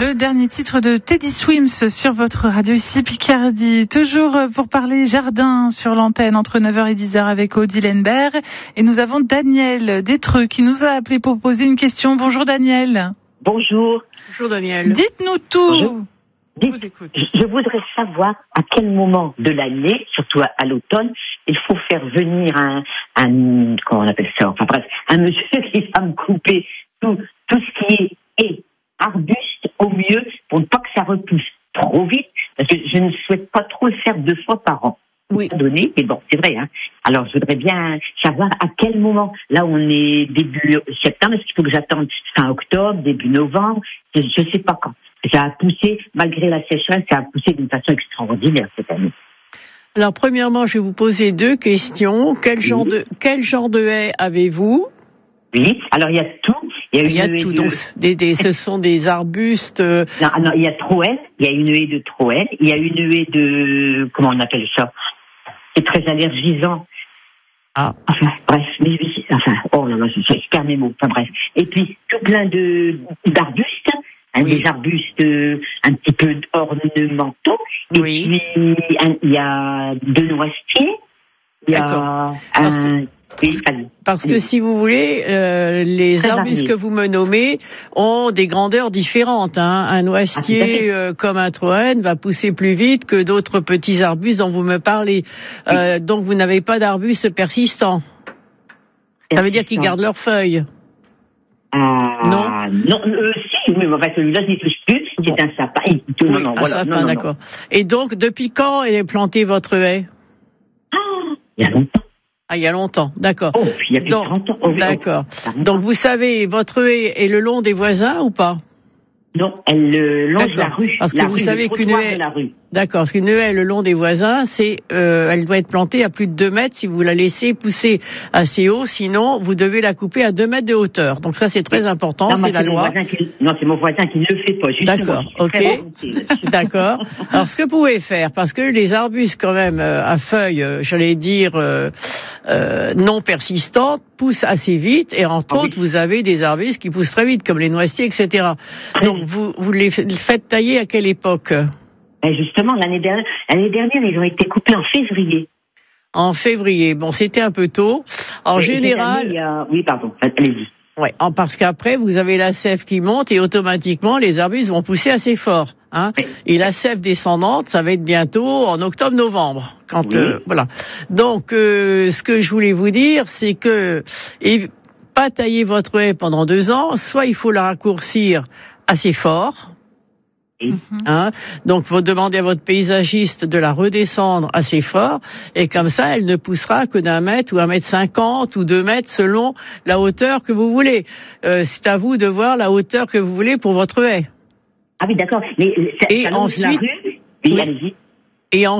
Le dernier titre de Teddy Swims sur votre radio ici Picardie. Toujours pour parler jardin sur l'antenne entre 9h et 10h avec Aude Hillenberg. Et nous avons Daniel Détreux qui nous a appelé pour poser une question. Bonjour Daniel. Bonjour. Bonjour Daniel. Dites-nous tout. Je voudrais savoir à quel moment de l'année, surtout à l'automne, il faut faire venir comment on appelle ça, enfin bref, un monsieur qui va me couper tout ce qui est arbuste au mieux pour ne pas que ça repousse trop vite, parce que je ne souhaite pas trop le faire 2 fois par an. Oui. Donné, mais bon, c'est vrai, hein. Alors, je voudrais bien savoir à quel moment. Là, on est début septembre. Est-ce qu'il faut que j'attende fin octobre, début novembre? Je sais pas quand. Ça a poussé, malgré la sécheresse, ça a poussé d'une façon extraordinaire cette année. Alors, premièrement, je vais vous poser 2 questions. Quel genre de haie avez-vous? Oui. Alors, il y a tout. Il y a tout. Donc, ce sont des arbustes. Non, il y a Troène. Il y a une haie de Troène. Il y a une haie de, comment on appelle ça? C'est très allergisant. Ah. Enfin, bref, oh là là, je perds mes mots. Enfin, bref. Et puis, tout plein d'arbustes, hein, oui. Des arbustes un petit peu ornementaux. Et oui. Puis, il y a 2 noisetiers. Il y a Parce que si vous voulez, les très arbustes que vous me nommez ont des grandeurs différentes. Hein. Un noisetier comme un Troène va pousser plus vite que d'autres petits arbustes dont vous me parlez. Donc vous n'avez pas d'arbustes persistants. Ça veut dire qu'ils gardent leurs feuilles. Non, si, mais en fait, celui-là, il ne touche plus. C'est un sapin. Sapin, d'accord. Et donc, depuis quand est plantée votre haie? Il y a longtemps. Ah, il y a longtemps, d'accord. Oh, puis il y a plus de 30 ans. D'accord. Donc, vous savez, votre haie est le long des voisins ou pas? Non, elle longe la rue. Parce que vous savez qu'une haie, d'accord, parce qu'une haie le long des voisins, elle doit être plantée à plus de 2 mètres si vous la laissez pousser assez haut, sinon vous devez la couper à 2 mètres de hauteur. Donc ça c'est très important, c'est la loi. C'est mon voisin qui ne le fait pas. D'accord, ok. D'accord. Alors ce que vous pouvez faire, parce que les arbustes quand même à feuilles, j'allais dire non persistantes, poussent assez vite, et entre autres vous avez des arbustes qui poussent très vite, comme les noisetiers, etc. Donc vous les faites tailler à quelle époque? Justement, l'année dernière, ils ont été coupés en février. En février. Bon, c'était un peu tôt. En général. Oui, pardon. Allez-y. Ouais, parce qu'après, vous avez la sève qui monte et automatiquement, les arbustes vont pousser assez fort. Hein. Oui. Et la sève descendante, ça va être bientôt en octobre-novembre. Voilà. Donc, ce que je voulais vous dire, c'est que pas tailler votre haie pendant 2 ans, soit il faut la raccourcir assez fort. Hein, donc vous demandez à votre paysagiste de la redescendre assez fort, et comme ça elle ne poussera que d'1 mètre ou 1,50 m ou 2 mètres selon la hauteur que vous voulez. C'est à vous de voir la hauteur que vous voulez pour votre haie. Ah oui, d'accord. Mais et ensuite, la rue, allez-y. Et